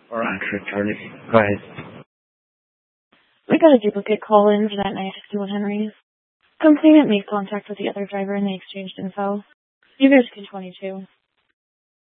Or unretarded. Go ahead. We got a duplicate call in for that 961 Henry. Company made contact with the other driver and they exchanged info. You guys can 22.